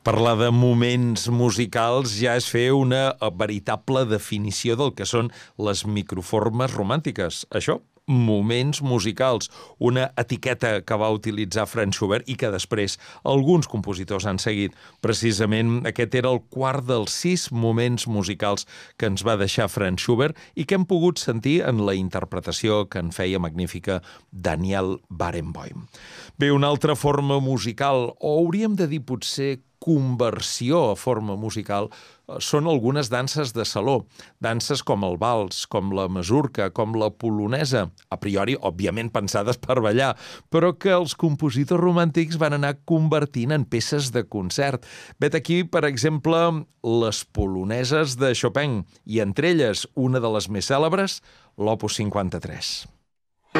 Parlar de moments musicals ja és fer una veritable definició del que són les microformes romàntiques. Això, moments musicals, una etiqueta que va utilitzar Franz Schubert i que després alguns compositors han seguit. Precisament aquest era el quart dels 6 moments musicals que ens va deixar Franz Schubert i que hem pogut sentir en la interpretació que en feia magnífica Daniel Barenboim. Bé, una altra forma musical, o hauríem de dir potser conversió a forma musical, són algunes danses de saló. Danses com el vals, com la masurca, com la polonesa, a priori, òbviament, pensades per ballar, però que els compositors romàntics van anar convertint en peces de concert. Vet aquí, per exemple, les poloneses de Chopin, i entre elles, una de les més cèlebres, l'Opus 53.